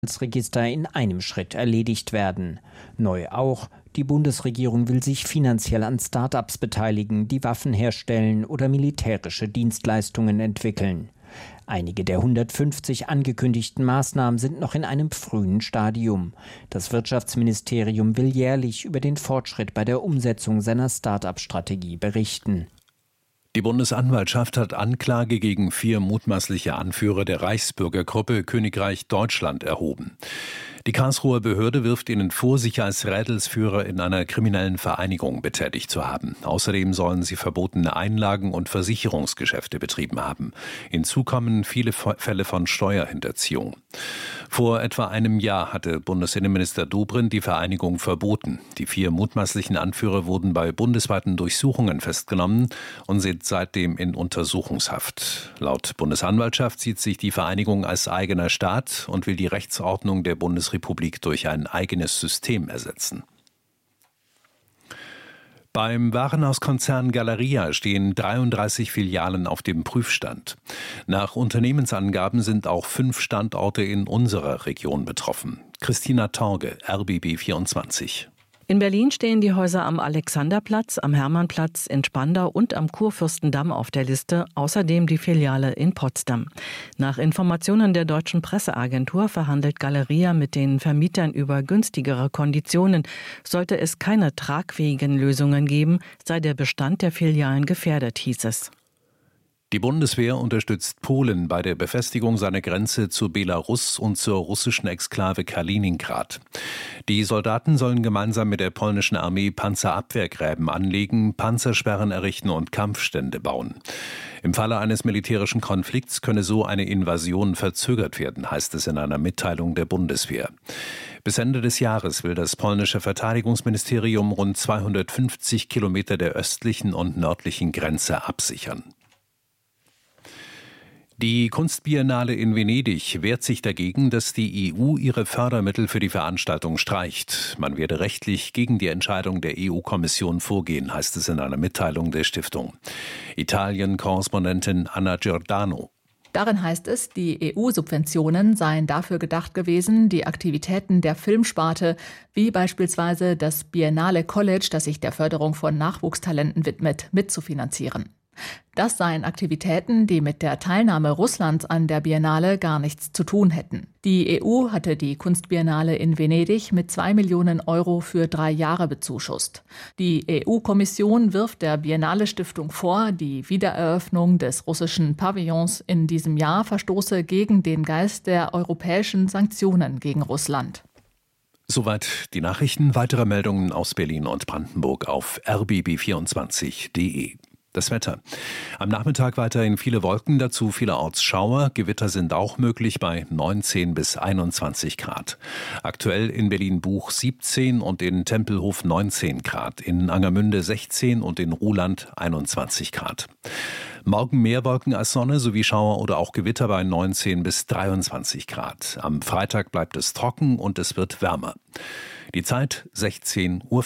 Register in einem Schritt erledigt werden. Neu auch, die Bundesregierung will sich finanziell an Start-ups beteiligen, die Waffen herstellen oder militärische Dienstleistungen entwickeln. Einige der 150 angekündigten Maßnahmen sind noch in einem frühen Stadium. Das Wirtschaftsministerium will jährlich über den Fortschritt bei der Umsetzung seiner Start-up-Strategie berichten. Die Bundesanwaltschaft hat Anklage gegen 4 mutmaßliche Anführer der Reichsbürgergruppe Königreich Deutschland erhoben. Die Karlsruher Behörde wirft ihnen vor, sich als Rädelsführer in einer kriminellen Vereinigung betätigt zu haben. Außerdem sollen sie verbotene Einlagen- und Versicherungsgeschäfte betrieben haben. Hinzu kommen viele Fälle von Steuerhinterziehung. Vor etwa einem Jahr hatte Bundesinnenminister Dobrindt die Vereinigung verboten. Die 4 mutmaßlichen Anführer wurden bei bundesweiten Durchsuchungen festgenommen und sind seitdem in Untersuchungshaft. Laut Bundesanwaltschaft sieht sich die Vereinigung als eigener Staat und will die Rechtsordnung der Bundesrepublik durch ein eigenes System ersetzen. Beim Warenhauskonzern Galeria stehen 33 Filialen auf dem Prüfstand. Nach Unternehmensangaben sind auch 5 Standorte in unserer Region betroffen. Christina Torge, RBB 24. In Berlin stehen die Häuser am Alexanderplatz, am Hermannplatz, in Spandau und am Kurfürstendamm auf der Liste, außerdem die Filiale in Potsdam. Nach Informationen der Deutschen Presseagentur verhandelt Galeria mit den Vermietern über günstigere Konditionen. Sollte es keine tragfähigen Lösungen geben, sei der Bestand der Filialen gefährdet, hieß es. Die Bundeswehr unterstützt Polen bei der Befestigung seiner Grenze zu Belarus und zur russischen Exklave Kaliningrad. Die Soldaten sollen gemeinsam mit der polnischen Armee Panzerabwehrgräben anlegen, Panzersperren errichten und Kampfstände bauen. Im Falle eines militärischen Konflikts könne so eine Invasion verzögert werden, heißt es in einer Mitteilung der Bundeswehr. Bis Ende des Jahres will das polnische Verteidigungsministerium rund 250 Kilometer der östlichen und nördlichen Grenze absichern. Die Kunstbiennale in Venedig wehrt sich dagegen, dass die EU ihre Fördermittel für die Veranstaltung streicht. Man werde rechtlich gegen die Entscheidung der EU-Kommission vorgehen, heißt es in einer Mitteilung der Stiftung. Italien-Korrespondentin Anna Giordano. Darin heißt es, die EU-Subventionen seien dafür gedacht gewesen, die Aktivitäten der Filmsparte, wie beispielsweise das Biennale College, das sich der Förderung von Nachwuchstalenten widmet, mitzufinanzieren. Das seien Aktivitäten, die mit der Teilnahme Russlands an der Biennale gar nichts zu tun hätten. Die EU hatte die Kunstbiennale in Venedig mit 2 Millionen Euro für 3 Jahre bezuschusst. Die EU-Kommission wirft der Biennale-Stiftung vor, die Wiedereröffnung des russischen Pavillons in diesem Jahr verstoße gegen den Geist der europäischen Sanktionen gegen Russland. Soweit die Nachrichten. Weitere Meldungen aus Berlin und Brandenburg auf rbb24.de. Das Wetter. Am Nachmittag weiterhin viele Wolken, dazu vielerorts Schauer. Gewitter sind auch möglich bei 19 bis 21 Grad. Aktuell in Berlin-Buch 17 und in Tempelhof 19 Grad. In Angermünde 16 und in Ruhland 21 Grad. Morgen mehr Wolken als Sonne sowie Schauer oder auch Gewitter bei 19 bis 23 Grad. Am Freitag bleibt es trocken und es wird wärmer. Die Zeit 16:05 Uhr.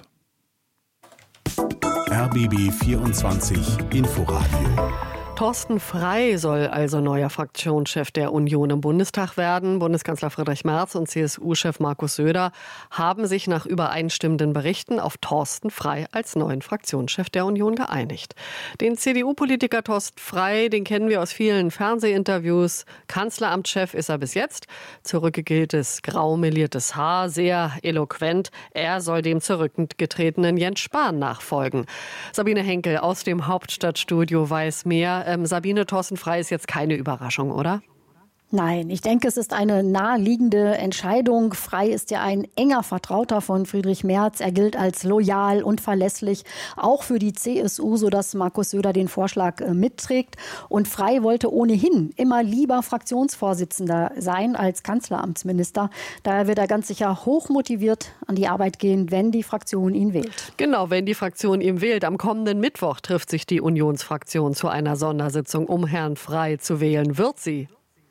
RBB 24 Inforadio. Thorsten Frey soll also neuer Fraktionschef der Union im Bundestag werden. Bundeskanzler Friedrich Merz und CSU-Chef Markus Söder haben sich nach übereinstimmenden Berichten auf Thorsten Frey als neuen Fraktionschef der Union geeinigt. Den CDU-Politiker Thorsten Frey, den kennen wir aus vielen Fernsehinterviews. Kanzleramtschef ist er bis jetzt. Zurückgegeltes, grau meliertes Haar, sehr eloquent. Er soll dem zurückgetretenen Jens Spahn nachfolgen. Sabine Henkel aus dem Hauptstadtstudio weiß mehr. Sabine, Thorsten Frey ist jetzt keine Überraschung, oder? Nein, ich denke, es ist eine naheliegende Entscheidung. Frey ist ja ein enger Vertrauter von Friedrich Merz. Er gilt als loyal und verlässlich, auch für die CSU, sodass Markus Söder den Vorschlag mitträgt. Und Frey wollte ohnehin immer lieber Fraktionsvorsitzender sein als Kanzleramtsminister. Daher wird er ganz sicher hochmotiviert an die Arbeit gehen, wenn die Fraktion ihn wählt. Genau, wenn die Fraktion ihn wählt. Am kommenden Mittwoch trifft sich die Unionsfraktion zu einer Sondersitzung, um Herrn Frey zu wählen. Wird sie?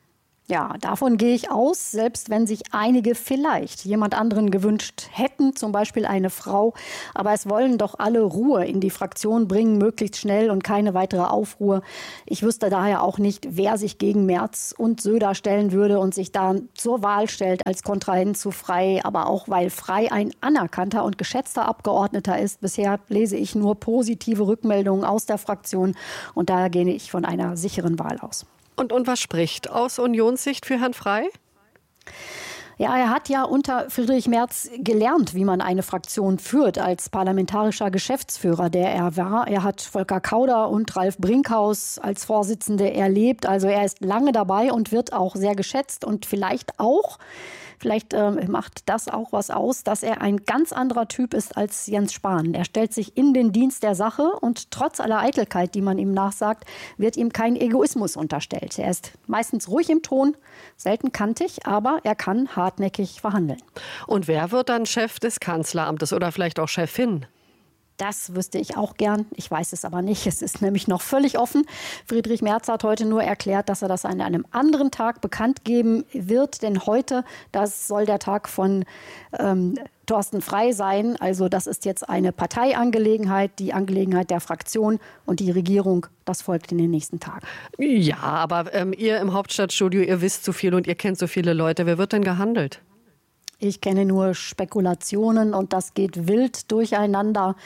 Ja, davon gehe ich aus, selbst wenn sich einige vielleicht jemand anderen gewünscht hätten, zum Beispiel eine Frau. Aber es wollen doch alle Ruhe in die Fraktion bringen, möglichst schnell und keine weitere Aufruhr. Ich wüsste daher auch nicht, wer sich gegen Merz und Söder stellen würde und sich da zur Wahl stellt als Kontrahent zu Frey. Aber auch weil Frey ein anerkannter und geschätzter Abgeordneter ist. Bisher lese ich nur positive Rückmeldungen aus der Fraktion und daher gehe ich von einer sicheren Wahl aus. Und was spricht aus Unionssicht für Herrn Frey? Ja, er hat ja unter Friedrich Merz gelernt, wie man eine Fraktion führt, als parlamentarischer Geschäftsführer, der er war. Er hat Volker Kauder und Ralf Brinkhaus als Vorsitzende erlebt. Also er ist lange dabei und wird auch sehr geschätzt und vielleicht macht das auch was aus, dass er ein ganz anderer Typ ist als Jens Spahn. Er stellt sich in den Dienst der Sache und trotz aller Eitelkeit, die man ihm nachsagt, wird ihm kein Egoismus unterstellt. Er ist meistens ruhig im Ton, selten kantig, aber er kann hartnäckig verhandeln. Und wer wird dann Chef des Kanzleramtes oder vielleicht auch Chefin? Das wüsste ich auch gern. Ich weiß es aber nicht. Es ist nämlich noch völlig offen. Friedrich Merz hat heute nur erklärt, dass er das an einem anderen Tag bekannt geben wird. Denn heute, das soll der Tag von Thorsten Frey sein. Also das ist jetzt eine Parteiangelegenheit, die Angelegenheit der Fraktion und die Regierung. Das folgt in den nächsten Tagen. Ja, aber ihr im Hauptstadtstudio, ihr wisst so viel und ihr kennt so viele Leute. Wer wird denn gehandelt? Ich kenne nur Spekulationen und das geht wild durcheinander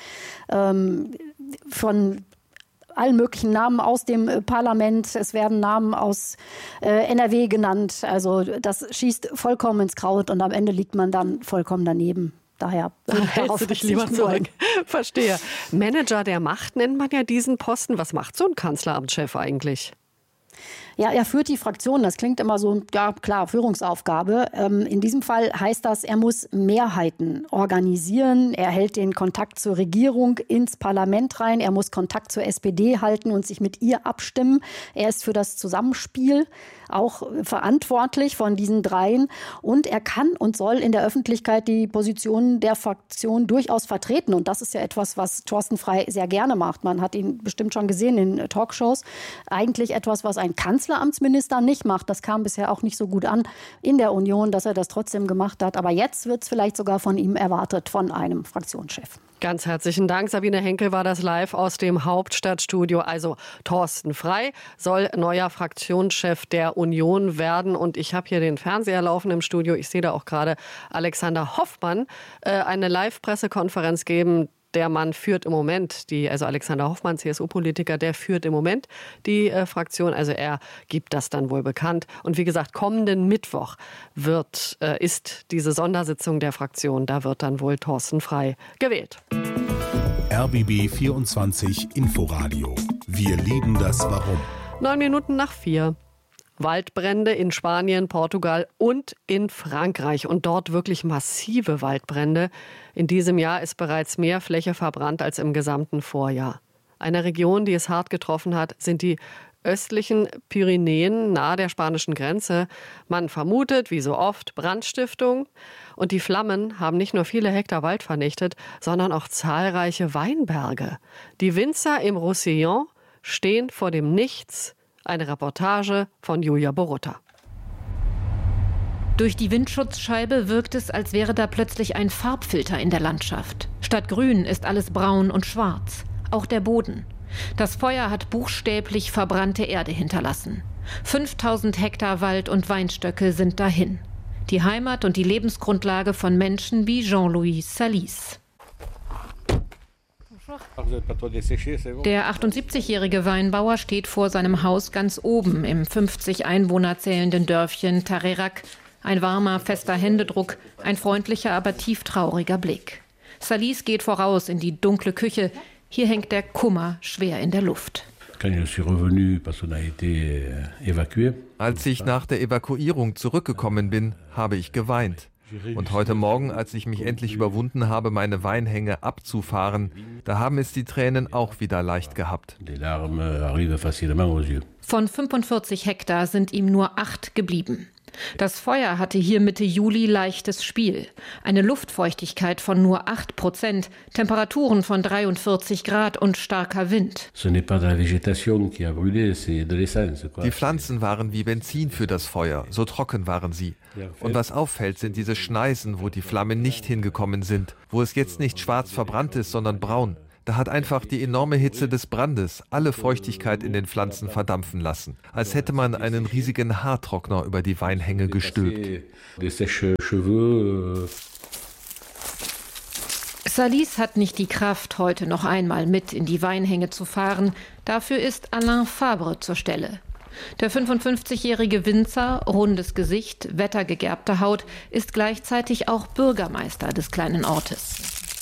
von allen möglichen Namen aus dem Parlament. Es werden Namen aus NRW genannt. Also das schießt vollkommen ins Kraut und am Ende liegt man dann vollkommen daneben. Daher hältst du dich lieber zurück. Verstehe. Manager der Macht nennt man ja diesen Posten. Was macht so ein Kanzleramtschef eigentlich? Ja, er führt die Fraktion. Das klingt immer so, ja klar, Führungsaufgabe. In diesem Fall heißt das, er muss Mehrheiten organisieren. Er hält den Kontakt zur Regierung ins Parlament rein. Er muss Kontakt zur SPD halten und sich mit ihr abstimmen. Er ist für das Zusammenspiel auch verantwortlich von diesen dreien. Und er kann und soll in der Öffentlichkeit die Positionen der Fraktion durchaus vertreten. Und das ist ja etwas, was Thorsten Frey sehr gerne macht. Man hat ihn bestimmt schon gesehen in Talkshows. Eigentlich etwas, was ein Kanzleramtsminister nicht macht. Das kam bisher auch nicht so gut an in der Union, dass er das trotzdem gemacht hat. Aber jetzt wird es vielleicht sogar von ihm erwartet, von einem Fraktionschef. Ganz herzlichen Dank. Sabine Henkel war das live aus dem Hauptstadtstudio. Also Thorsten Frey soll neuer Fraktionschef der Union werden. Und ich habe hier den Fernseher laufen im Studio. Ich sehe da auch gerade Alexander Hoffmann eine Live-Pressekonferenz geben. Der Mann führt im Moment, also Alexander Hoffmann, CSU-Politiker, der führt im Moment die Fraktion. Also er gibt das dann wohl bekannt. Und wie gesagt, kommenden Mittwoch ist diese Sondersitzung der Fraktion. Da wird dann wohl Thorsten Frey gewählt. RBB 24 Inforadio. Wir lieben das Warum. 4:09. Waldbrände in Spanien, Portugal und in Frankreich. Und dort wirklich massive Waldbrände. In diesem Jahr ist bereits mehr Fläche verbrannt als im gesamten Vorjahr. Eine Region, die es hart getroffen hat, sind die östlichen Pyrenäen nahe der spanischen Grenze. Man vermutet, wie so oft, Brandstiftung. Und die Flammen haben nicht nur viele Hektar Wald vernichtet, sondern auch zahlreiche Weinberge. Die Winzer im Roussillon stehen vor dem Nichts. Eine Reportage von Julia Borutta. Durch die Windschutzscheibe wirkt es, als wäre da plötzlich ein Farbfilter in der Landschaft. Statt grün ist alles braun und schwarz. Auch der Boden. Das Feuer hat buchstäblich verbrannte Erde hinterlassen. 5000 Hektar Wald und Weinstöcke sind dahin. Die Heimat und die Lebensgrundlage von Menschen wie Jean-Louis Salis. Der 78-jährige Weinbauer steht vor seinem Haus ganz oben im 50 Einwohner zählenden Dörfchen Tarerac. Ein warmer, fester Händedruck, ein freundlicher, aber tieftrauriger Blick. Salis geht voraus in die dunkle Küche. Hier hängt der Kummer schwer in der Luft. Als ich nach der Evakuierung zurückgekommen bin, habe ich geweint. Und heute Morgen, als ich mich endlich überwunden habe, meine Weinhänge abzufahren, da haben es die Tränen auch wieder leicht gehabt. Von 45 Hektar sind ihm nur 8 geblieben. Das Feuer hatte hier Mitte Juli leichtes Spiel. Eine Luftfeuchtigkeit von nur 8%, Temperaturen von 43 Grad und starker Wind. Die Pflanzen waren wie Benzin für das Feuer, so trocken waren sie. Und was auffällt, sind diese Schneisen, wo die Flammen nicht hingekommen sind, wo es jetzt nicht schwarz verbrannt ist, sondern braun. Da hat einfach die enorme Hitze des Brandes alle Feuchtigkeit in den Pflanzen verdampfen lassen. Als hätte man einen riesigen Haartrockner über die Weinhänge gestülpt. Salis hat nicht die Kraft, heute noch einmal mit in die Weinhänge zu fahren. Dafür ist Alain Fabre zur Stelle. Der 55-jährige Winzer, rundes Gesicht, wettergegerbte Haut, ist gleichzeitig auch Bürgermeister des kleinen Ortes.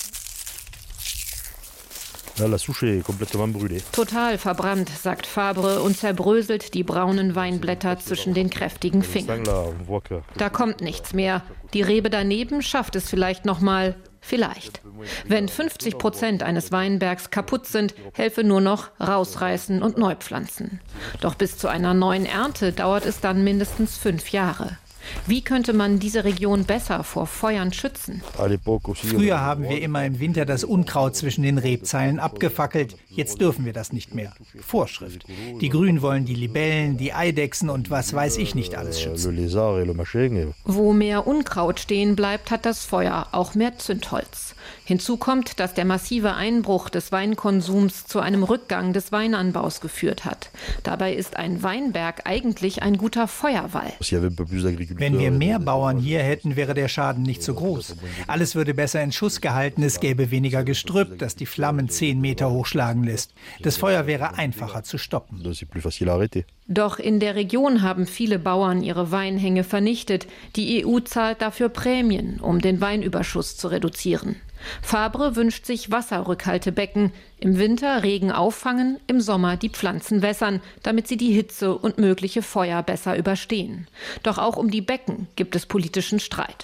Total verbrannt, sagt Fabre und zerbröselt die braunen Weinblätter zwischen den kräftigen Fingern. Da kommt nichts mehr. Die Rebe daneben schafft es vielleicht noch mal. Vielleicht. Wenn 50% eines Weinbergs kaputt sind, helfe nur noch rausreißen und neu pflanzen. Doch bis zu einer neuen Ernte dauert es dann mindestens 5 Jahre. Wie könnte man diese Region besser vor Feuern schützen? Früher haben wir immer im Winter das Unkraut zwischen den Rebzeilen abgefackelt. Jetzt dürfen wir das nicht mehr. Vorschrift. Die Grünen wollen die Libellen, die Eidechsen und was weiß ich nicht alles schützen. Wo mehr Unkraut stehen bleibt, hat das Feuer auch mehr Zündholz. Hinzu kommt, dass der massive Einbruch des Weinkonsums zu einem Rückgang des Weinanbaus geführt hat. Dabei ist ein Weinberg eigentlich ein guter Feuerwall. Wenn wir mehr Bauern hier hätten, wäre der Schaden nicht so groß. Alles würde besser in Schuss gehalten, es gäbe weniger Gestrüpp, das die Flammen 10 Meter hochschlagen lässt. Das Feuer wäre einfacher zu stoppen. Doch in der Region haben viele Bauern ihre Weinhänge vernichtet. Die EU zahlt dafür Prämien, um den Weinüberschuss zu reduzieren. Fabre wünscht sich Wasserrückhaltebecken. Im Winter Regen auffangen, im Sommer die Pflanzen wässern, damit sie die Hitze und mögliche Feuer besser überstehen. Doch auch um die Becken gibt es politischen Streit.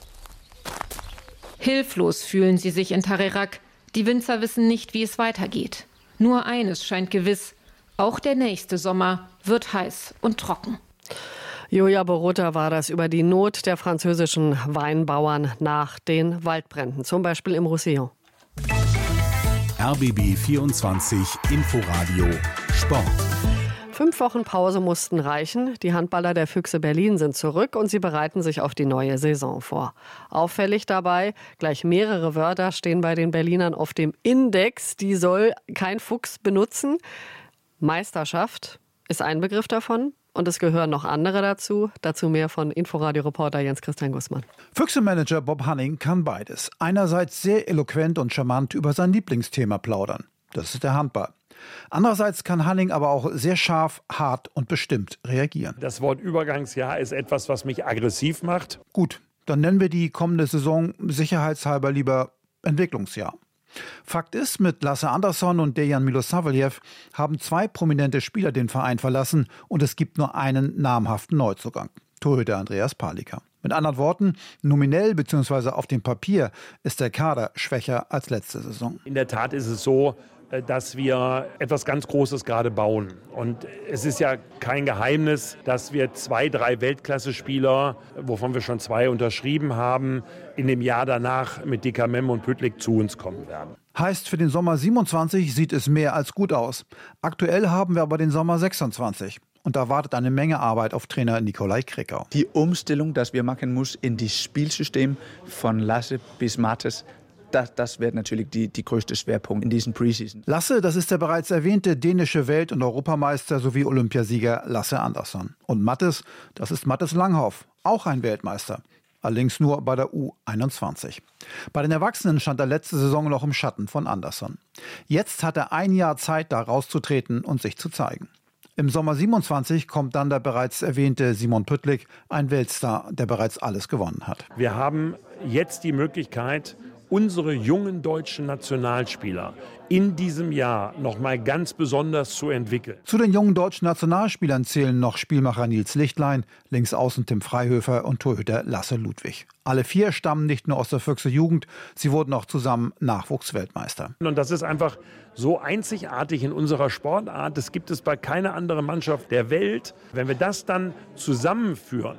Hilflos fühlen sie sich in Tarerac. Die Winzer wissen nicht, wie es weitergeht. Nur eines scheint gewiss: Auch der nächste Sommer wird heiß und trocken. Julia Borota war das über die Not der französischen Weinbauern nach den Waldbränden, zum Beispiel im Roussillon. RBB 24 Inforadio Sport. 5 Wochen Pause mussten reichen. Die Handballer der Füchse Berlin sind zurück und sie bereiten sich auf die neue Saison vor. Auffällig dabei, gleich mehrere Wörter stehen bei den Berlinern auf dem Index. Die soll kein Fuchs benutzen. Meisterschaft ist ein Begriff davon. Und es gehören noch andere dazu. Dazu mehr von Inforadio-Reporter Jens-Christian Gussmann. Füchse-Manager Bob Hanning kann beides. Einerseits sehr eloquent und charmant über sein Lieblingsthema plaudern. Das ist der Handball. Andererseits kann Hanning aber auch sehr scharf, hart und bestimmt reagieren. Das Wort Übergangsjahr ist etwas, was mich aggressiv macht. Gut, dann nennen wir die kommende Saison sicherheitshalber lieber Entwicklungsjahr. Fakt ist, mit Lasse Andersson und Dejan Milosavljev haben 2 prominente Spieler den Verein verlassen und es gibt nur einen namhaften Neuzugang, Torhüter Andreas Palika. Mit anderen Worten, nominell bzw. auf dem Papier ist der Kader schwächer als letzte Saison. In der Tat ist es so, dass wir etwas ganz Großes gerade bauen. Und es ist ja kein Geheimnis, dass wir 2, 3 Weltklasse-Spieler, wovon wir schon 2 unterschrieben haben, in dem Jahr danach mit Dikamem und Püttlik zu uns kommen werden. Heißt, für den Sommer 27 sieht es mehr als gut aus. Aktuell haben wir aber den Sommer 26. Und da wartet eine Menge Arbeit auf Trainer Nikolai Krikau. Die Umstellung, die wir machen müssen in das Spielsystem von Lasse bis Mattes, das wird natürlich die größte Schwerpunkt in diesem Preseason. Lasse, das ist der bereits erwähnte dänische Welt- und Europameister sowie Olympiasieger Lasse Andersson. Und Mattes, das ist Mattes Langhoff, auch ein Weltmeister. Allerdings nur bei der U21. Bei den Erwachsenen stand er letzte Saison noch im Schatten von Andersson. Jetzt hat er ein Jahr Zeit, da rauszutreten und sich zu zeigen. Im Sommer 27 kommt dann der bereits erwähnte Simon Püttlik, ein Weltstar, der bereits alles gewonnen hat. Wir haben jetzt die Möglichkeit, unsere jungen deutschen Nationalspieler in diesem Jahr noch mal ganz besonders zu entwickeln. Zu den jungen deutschen Nationalspielern zählen noch Spielmacher Nils Lichtlein, Linksaußen Tim Freihöfer und Torhüter Lasse Ludwig. Alle 4 stammen nicht nur aus der Füchse Jugend, sie wurden auch zusammen Nachwuchsweltmeister. Und das ist einfach so einzigartig in unserer Sportart. Das gibt es bei keiner anderen Mannschaft der Welt. Wenn wir das dann zusammenführen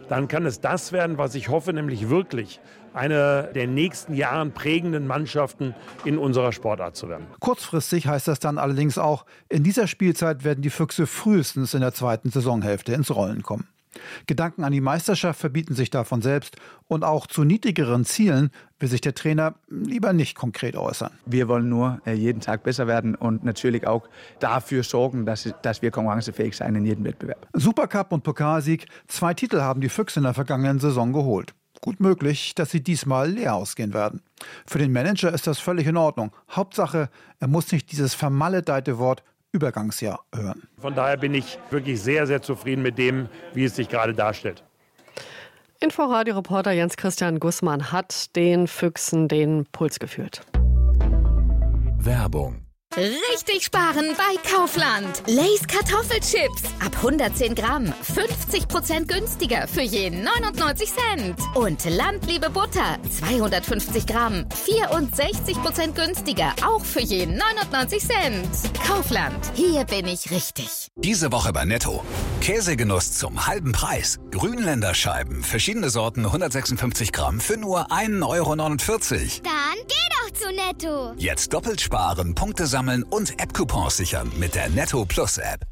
dann kann es das werden, was ich hoffe, nämlich wirklich eine der nächsten Jahren prägenden Mannschaften in unserer Sportart zu werden. Kurzfristig heißt das dann allerdings auch, in dieser Spielzeit werden die Füchse frühestens in der zweiten Saisonhälfte ins Rollen kommen. Gedanken an die Meisterschaft verbieten sich davon selbst und auch zu niedrigeren Zielen will sich der Trainer lieber nicht konkret äußern. Wir wollen nur jeden Tag besser werden und natürlich auch dafür sorgen, dass wir konkurrenzfähig sein in jedem Wettbewerb. Supercup und Pokalsieg, 2 Titel haben die Füchse in der vergangenen Saison geholt. Gut möglich, dass sie diesmal leer ausgehen werden. Für den Manager ist das völlig in Ordnung. Hauptsache, er muss nicht dieses vermaledeite Wort Übergangsjahr hören. Von daher bin ich wirklich sehr, sehr zufrieden mit dem, wie es sich gerade darstellt. Inforadio-Reporter Jens-Christian Gussmann hat den Füchsen den Puls gefühlt. Werbung. Richtig sparen bei Kaufland. Lay's Kartoffelchips. Ab 110 Gramm. 50% günstiger für je 99 Cent. Und Landliebe Butter. 250 Gramm. 64% günstiger. Auch für je 99 Cent. Kaufland. Hier bin ich richtig. Diese Woche bei Netto. Käsegenuss zum halben Preis. Grünländerscheiben. Verschiedene Sorten. 156 Gramm für nur 1,49 €. Dann geh doch zu Netto. Jetzt doppelt sparen, Punkte sammeln und App-Coupons sichern mit der Netto Plus App.